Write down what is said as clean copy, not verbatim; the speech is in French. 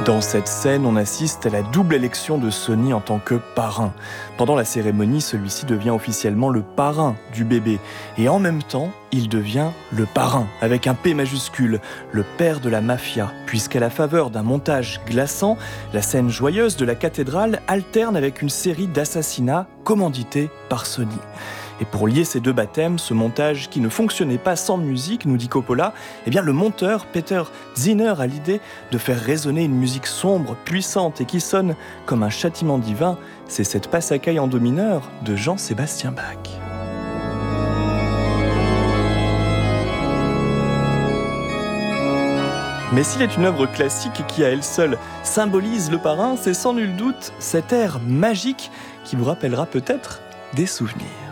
Dans cette scène, on assiste à la double élection de Sonny en tant que parrain. Pendant la cérémonie, celui-ci devient officiellement le parrain du bébé. Et en même temps, il devient le parrain, avec un P majuscule, le père de la mafia, puisqu'à la faveur d'un montage glaçant, la scène joyeuse de la cathédrale alterne avec une série d'assassinats commandités par Sonny. Et pour lier ces deux baptêmes, ce montage qui ne fonctionnait pas sans musique, nous dit Coppola, eh bien le monteur Peter Zinner a l'idée de faire résonner une musique sombre, puissante et qui sonne comme un châtiment divin. C'est cette Passacaille en do mineur de Jean-Sébastien Bach. Mais s'il est une œuvre classique qui à elle seule symbolise le parrain, c'est sans nul doute cet air magique qui vous rappellera peut-être des souvenirs.